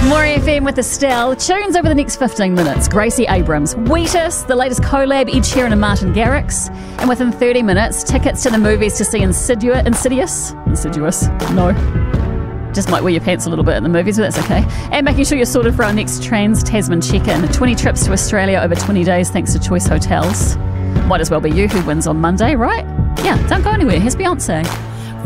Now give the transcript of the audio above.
More FM with Estelle. Tunes over the next 15 minutes. Gracie Abrams, Wheatus, the latest collab, Ed Sheeran and Martin Garrix. And within 30 minutes, tickets to the movies to see Insidious. No. Just might wear your pants a little bit in the movies, but that's okay. And making sure you're sorted for our next Trans-Tasman check-in. 20 trips to Australia over 20 days thanks to Choice Hotels. Might as well be you who wins on Monday, right? Yeah, don't go anywhere. Here's Beyonce.